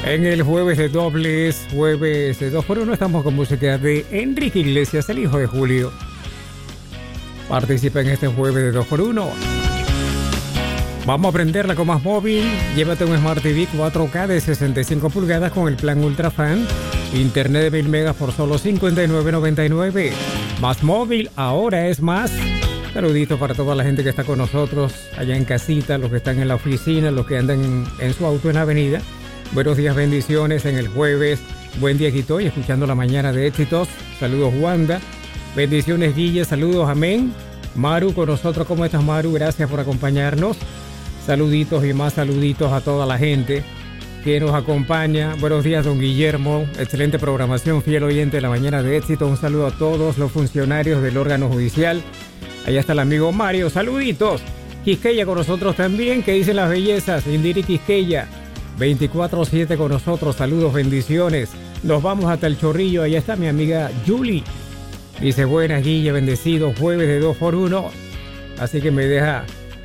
En el jueves de dobles, jueves de 2x1, estamos con música de Enrique Iglesias, el hijo de Julio. Participa en este jueves de 2x1. Vamos a prenderla con Más Móvil. Llévate un Smart TV 4K de 65 pulgadas con el plan Ultra Fan. Internet de 1000 megas por solo $59.99. Más Móvil, ahora es más. Saluditos para toda la gente que está con nosotros allá en casita, los que están en la oficina, los que andan en su auto en la avenida. Buenos días, bendiciones en el jueves. Buen día, aquí estoy escuchando la mañana de éxitos. Saludos, Wanda. Bendiciones, Guille. Saludos, amén. Maru con nosotros. ¿Cómo estás, Maru? Gracias por acompañarnos. Saluditos y más saluditos a toda la gente que nos acompaña. Buenos días, don Guillermo. Excelente programación, fiel oyente de la mañana de éxito. Un saludo a todos los funcionarios del órgano judicial. Allá está el amigo Mario. Saluditos. Quisqueya con nosotros también. ¿Qué dicen las bellezas? Indiri Quisqueya. 24/7 con nosotros, saludos, bendiciones. Nos vamos hasta el Chorrillo, allá está mi amiga Julie. Dice, buenas, Guille, bendecido, jueves de 2x1. Así que me deja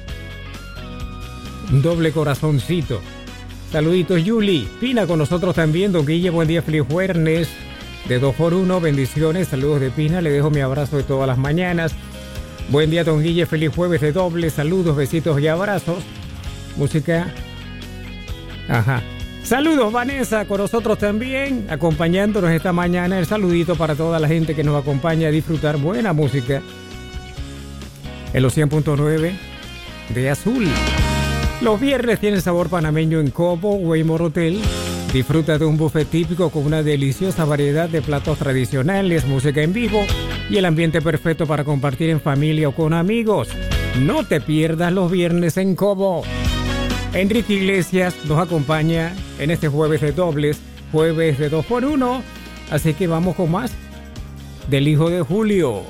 un doble corazoncito. Saluditos, Julie. Pina con nosotros también, don Guille, buen día, feliz jueves de 2x1, bendiciones, saludos de Pina, le dejo mi abrazo de todas las mañanas. Buen día, don Guille, feliz jueves de doble, saludos, besitos y abrazos. Música... Ajá. Saludos, Vanessa, con nosotros también, acompañándonos esta mañana. El saludito para toda la gente que nos acompaña a disfrutar buena música en los 100.9 de Azul. Los viernes tienen sabor panameño en Cobo, Waymore Hotel. Disfruta de un buffet típico con una deliciosa variedad de platos tradicionales, música en vivo y el ambiente perfecto para compartir en familia o con amigos. No te pierdas los viernes en Cobo. Enrique Iglesias nos acompaña en este jueves de dobles, jueves de 2x1. Así que vamos con más del hijo de Julio.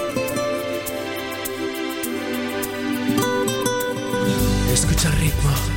Escucha el ritmo.